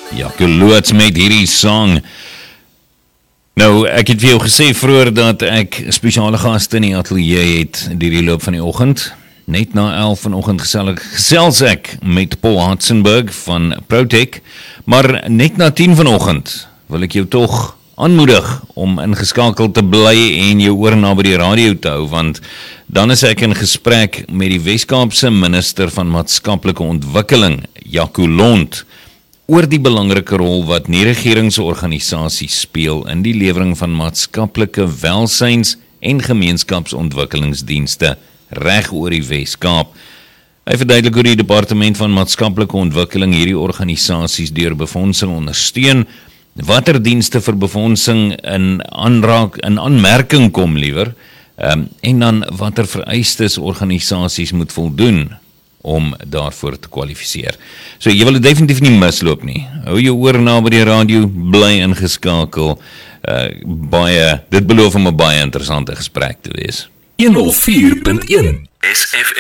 Jaco Loots met hierdie song. Nou, ek het vir jou gesê vroeër dat ek spesiale gaste in die ateljee het deur die loop van die oggend. Net na 11 vanoggend gesels ek met Paul Hartzenberg van Protech, maar net na 10 vanoggend wil ek jou tog aanmoedig om ingeskakel te bly en jou oor na by die radio te hou, want dan is ek in gesprek met die Wes-Kaapse minister van maatskaplike ontwikkeling, Jaco Lont, oor die belangrike rol wat nie-regeringsorganisasies speel in die lewering van maatskaplike welsyns- en gemeenskapsontwikkelingsdienste reg oor die Wes-Kaap. Hy verduidelik hoe die Departement van Maatskaplike Ontwikkeling hierdie organisasies deur befondsing ondersteun, watter dienste vir befondsing in aanmerking kom liewer, en dan watter vereistes organisasies moet voldoen om daarvoor te kwalifiseer. So jy wil dit definitief nie misloop nie. Hou jou oor na by die radio, bly ingeskakel. Dit beloof om 'n baie interessante gesprek te wees. 104.1 SF